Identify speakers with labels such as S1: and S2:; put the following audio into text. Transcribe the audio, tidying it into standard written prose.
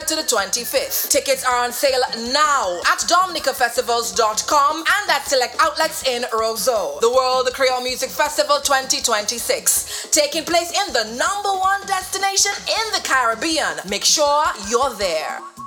S1: to the 25th. Tickets are on sale now at DominicaFestivals.com and at select outlets in Roseau. The World Creole Music Festival 2026, taking place in the #1 destination in the Caribbean. Make sure you're there.